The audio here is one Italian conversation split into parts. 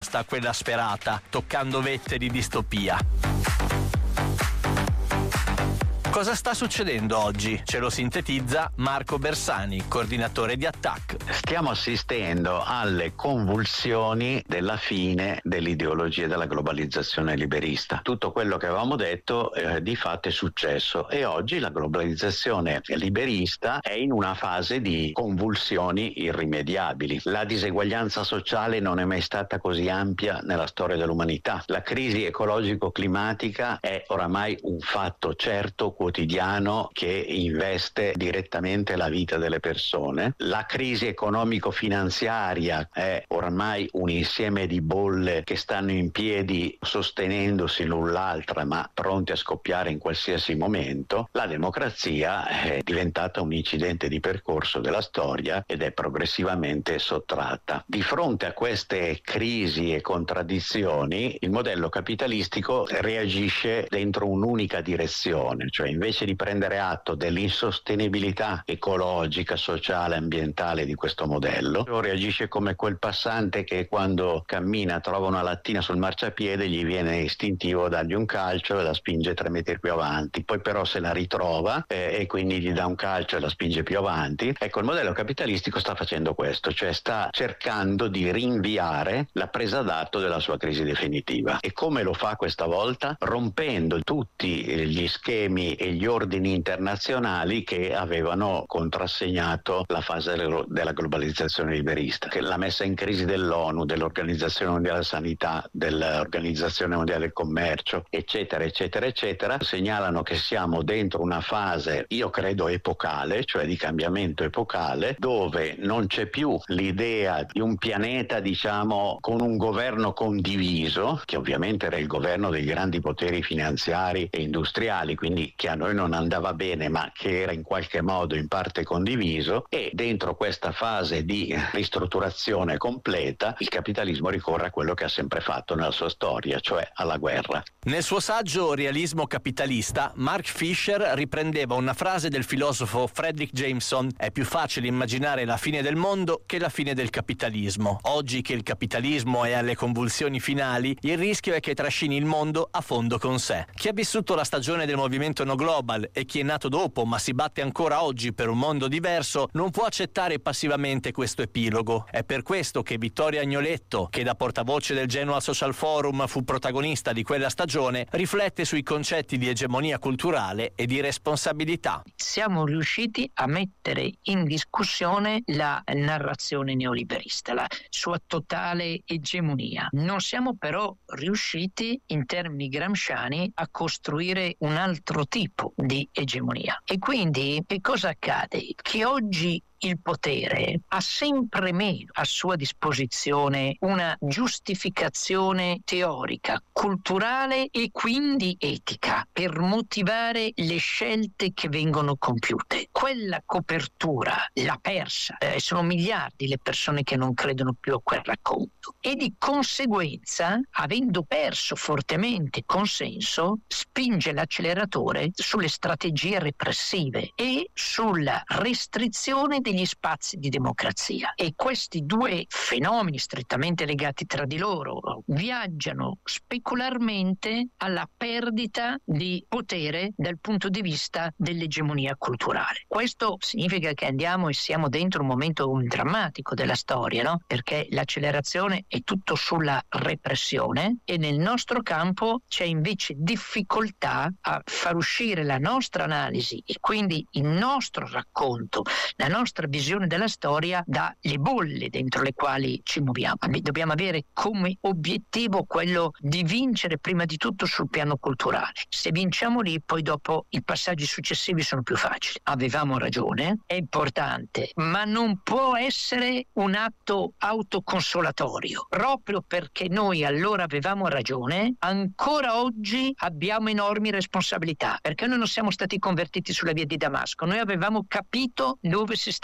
sta quella sferata, toccando vette di distopia. Cosa sta succedendo oggi? Ce lo sintetizza Marco Bersani, coordinatore di Attac. Stiamo assistendo alle convulsioni della fine dell'ideologia della globalizzazione liberista. Tutto quello che avevamo detto di fatto è successo e oggi la globalizzazione liberista è in una fase di convulsioni irrimediabili. La diseguaglianza sociale non è mai stata così ampia nella storia dell'umanità. La crisi ecologico-climatica è oramai un fatto certo, quotidiano, che investe direttamente la vita delle persone. La crisi economico-finanziaria è ormai un insieme di bolle che stanno in piedi sostenendosi l'un l'altra ma pronti a scoppiare in qualsiasi momento. La democrazia è diventata un incidente di percorso della storia ed è progressivamente sottratta. Di fronte a queste crisi e contraddizioni il modello capitalistico reagisce dentro un'unica direzione, cioè invece di prendere atto dell'insostenibilità ecologica, sociale, ambientale di questo modello, reagisce come quel passante che quando cammina trova una lattina sul marciapiede, gli viene istintivo dargli un calcio e la spinge 3 metri più avanti, poi però se la ritrova e quindi gli dà un calcio e la spinge più avanti. Ecco, il modello capitalistico sta facendo questo, cioè sta cercando di rinviare la presa d'atto della sua crisi definitiva. E come lo fa questa volta? Rompendo tutti gli schemi e gli ordini internazionali che avevano contrassegnato la fase della globalizzazione liberista, che la messa in crisi dell'ONU, dell'Organizzazione Mondiale della Sanità, dell'Organizzazione Mondiale del Commercio, eccetera, eccetera, eccetera, segnalano che siamo dentro una fase, io credo epocale, cioè di cambiamento epocale, dove non c'è più l'idea di un pianeta, diciamo, con un governo condiviso, che ovviamente era il governo dei grandi poteri finanziari e industriali, quindi che a noi non andava bene ma che era in qualche modo in parte condiviso, e dentro questa fase di ristrutturazione completa il capitalismo ricorre a quello che ha sempre fatto nella sua storia, cioè alla guerra. Nel suo saggio Realismo capitalista, Mark Fisher riprendeva una frase del filosofo Fredric Jameson: è più facile immaginare la fine del mondo che la fine del capitalismo. Oggi che il capitalismo è alle convulsioni finali, il rischio è che trascini il mondo a fondo con sé. Chi ha vissuto la stagione del movimento No Global e chi è nato dopo ma si batte ancora oggi per un mondo diverso non può accettare passivamente questo epilogo. È per questo che Vittorio Agnoletto, che da portavoce del Genoa Social Forum fu protagonista di quella stagione, riflette sui concetti di egemonia culturale e di responsabilità. Siamo riusciti a mettere in discussione la narrazione neoliberista, la sua totale egemonia. Non siamo però riusciti, in termini gramsciani, a costruire un altro tipo di egemonia. E quindi che cosa accade? Che oggi il potere ha sempre meno a sua disposizione una giustificazione teorica, culturale e quindi etica per motivare le scelte che vengono compiute. Quella copertura l'ha persa, sono miliardi le persone che non credono più a quel racconto e di conseguenza, avendo perso fortemente consenso, spinge l'acceleratore sulle strategie repressive e sulla restrizione degli spazi di democrazia. E questi due fenomeni strettamente legati tra di loro viaggiano specularmente alla perdita di potere dal punto di vista dell'egemonia culturale. Questo significa che andiamo e siamo dentro un momento drammatico della storia, no? Perché l'accelerazione è tutto sulla repressione e nel nostro campo c'è invece difficoltà a far uscire la nostra analisi e quindi il nostro racconto, la nostra visione della storia dalle bolle dentro le quali ci muoviamo. Dobbiamo avere come obiettivo quello di vincere prima di tutto sul piano culturale. Se vinciamo lì, poi dopo i passaggi successivi sono più facili. Avevamo ragione, è importante, ma non può essere un atto autoconsolatorio. Proprio perché noi allora avevamo ragione, ancora oggi abbiamo enormi responsabilità, perché noi non siamo stati convertiti sulla via di Damasco. Noi avevamo capito dove si sta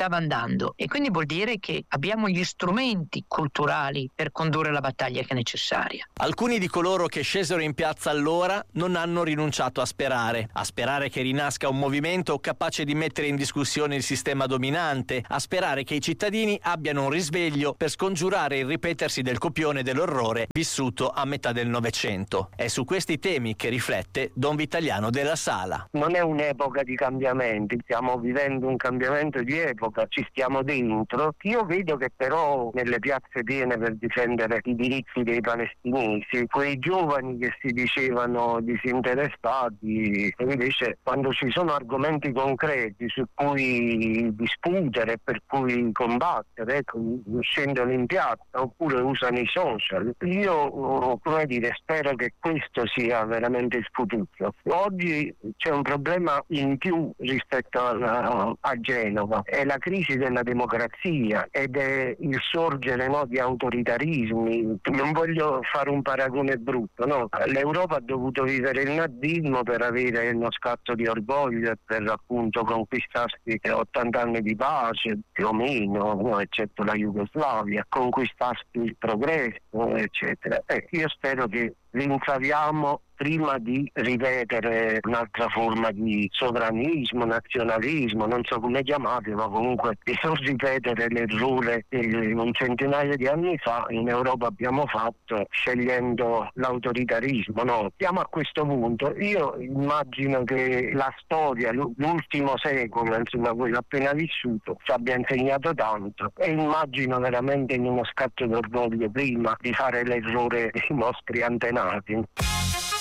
stava andando, e quindi vuol dire che abbiamo gli strumenti culturali per condurre la battaglia che è necessaria. Alcuni di coloro che scesero in piazza allora non hanno rinunciato a sperare che rinasca un movimento capace di mettere in discussione il sistema dominante, a sperare che i cittadini abbiano un risveglio per scongiurare il ripetersi del copione dell'orrore vissuto a metà del Novecento. È su questi temi che riflette Don Vitaliano della Sala. Non è un'epoca di cambiamenti, stiamo vivendo un cambiamento di epoca, ci stiamo dentro. Io vedo che però nelle piazze piene per difendere i diritti dei palestinesi, quei giovani che si dicevano disinteressati, invece quando ci sono argomenti concreti su cui discutere, per cui combattere, scendono in piazza oppure usano i social. Io, spero che questo sia veramente il futuro. Oggi c'è un problema in più rispetto a Genova, è la crisi della democrazia ed è il sorgere di autoritarismi. Non voglio fare un paragone brutto, no? L'Europa ha dovuto vivere il nazismo per avere uno scatto di orgoglio e per appunto conquistarsi 80 anni di pace, più o meno, no? Eccetto la Jugoslavia, conquistarsi il progresso, eccetera. Io spero che rincaviamo prima di ripetere un'altra forma di sovranismo, nazionalismo, non so come chiamate, ma comunque di non ripetere l'errore che un centinaio di anni fa in Europa abbiamo fatto scegliendo l'autoritarismo. No? Siamo a questo punto. Io immagino che la storia, l'ultimo secolo, insomma quello appena vissuto, ci abbia insegnato tanto e immagino veramente in uno scatto d'orgoglio prima di fare l'errore dei nostri antenati.